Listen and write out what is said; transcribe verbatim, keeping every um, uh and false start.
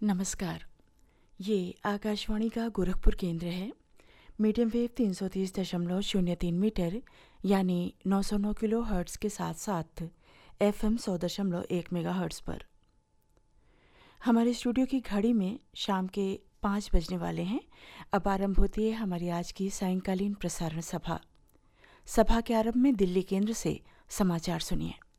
नमस्कार। ये आकाशवाणी का गोरखपुर केंद्र है। मीडियम वेव तीन सौ तीस दशमलव शून्य तीन मीटर यानी नौ सौ नौ किलो हर्ट्ज़ के साथ साथ एफ एम सौ दशमलव एक मेगा हर्ट्ज़ पर। हमारे स्टूडियो की घड़ी में शाम के पाँच बजने वाले हैं। अब आरंभ होती है हमारी आज की सायंकालीन प्रसारण सभा। सभा के आरंभ में दिल्ली केंद्र से समाचार सुनिए।